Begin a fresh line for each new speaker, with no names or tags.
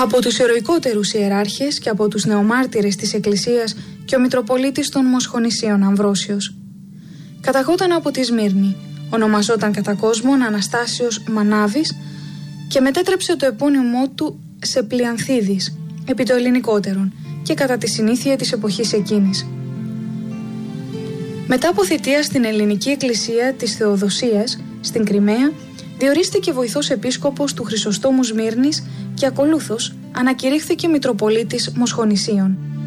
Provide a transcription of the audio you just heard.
Από τους ηρωικότερους ιεράρχες και από τους νεομάρτυρες της Εκκλησίας και ο Μητροπολίτης των Μοσχονησίων Αμβρόσιος. Καταγόταν από τη Σμύρνη, ονομαζόταν κατά κόσμον Αναστάσιος Μανάβης και μετέτρεψε το επώνυμό του σε Πλιανθίδης, επί το ελληνικότερον και κατά τη συνήθεια της εποχής εκείνης. Μετά από θητεία στην Ελληνική Εκκλησία της Θεοδοσίας, στην Κριμαία, διορίστηκε βοηθός επίσκοπος του Χρυσοστόμου Σμύρνης και ακολούθως ανακηρύχθηκε Μητροπολίτης Μοσχονησίων.